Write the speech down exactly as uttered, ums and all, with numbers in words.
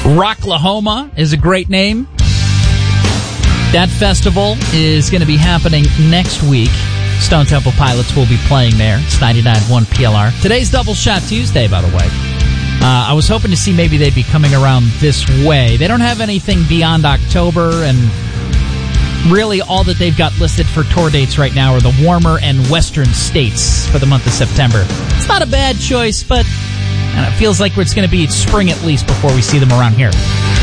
Rocklahoma is a great name. That festival is going to be happening next week. Stone Temple Pilots will be playing there. It's ninety-nine point one P L R. Today's Double Shot Tuesday, by the way. Uh, I was hoping to see maybe they'd be coming around this way. They don't have anything beyond October, and really all that they've got listed for tour dates right now are the warmer and western states for the month of September. It's not a bad choice, but and it feels like it's going to be spring at least before we see them around here.